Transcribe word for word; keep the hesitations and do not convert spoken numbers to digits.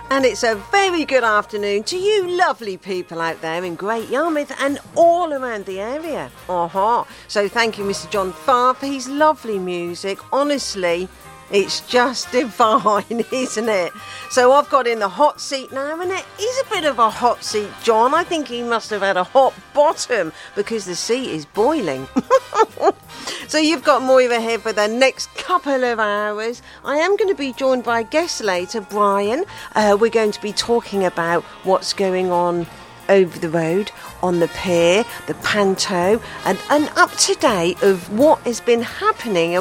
And it's a very good afternoon to you lovely people out there in Great Yarmouth and all around the area. Uh-huh. So thank you, Mister John Farr, for his lovely music. Honestly, it's just divine, isn't it? So I've got in the hot seat now, and it is a bit of a hot seat, John. I think he must have had a hot bottom because the seat is boiling. So you've got Moira here for the next couple of hours. I am going to be joined by a guest later, Brian. Uh, we're going to be talking about what's going on over the road, on the pier, the panto, and an up-to-date of what has been happening